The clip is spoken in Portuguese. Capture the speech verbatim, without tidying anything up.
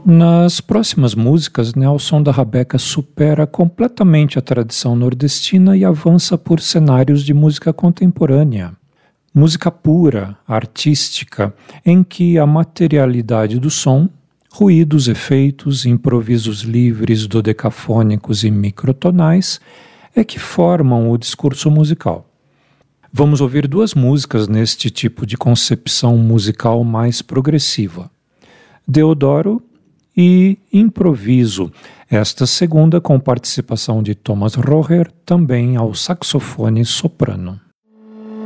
Nas próximas músicas, né, o som da rabeca supera completamente a tradição nordestina e avança por cenários de música contemporânea. Música pura, artística, em que a materialidade do som, ruídos, efeitos, improvisos livres, dodecafônicos e microtonais é que formam o discurso musical. Vamos ouvir duas músicas neste tipo de concepção musical mais progressiva. Deodoro e Improviso, esta segunda com participação de Thomas Roher, também ao saxofone soprano.